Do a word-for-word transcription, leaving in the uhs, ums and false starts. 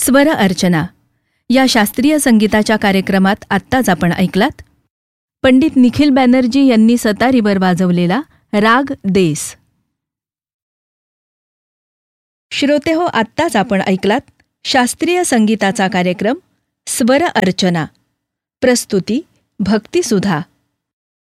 स्वर अर्चना या शास्त्रीय संगीताच्या कार्यक्रमात आत्ताच आपण ऐकलात पंडित निखिल बॅनर्जी यांनी सतारीवर वाजवलेला राग देस. श्रोतेहो, आत्ताच आपण ऐकलात शास्त्रीय संगीताचा कार्यक्रम स्वर अर्चना. प्रस्तुती भक्तिसुधा.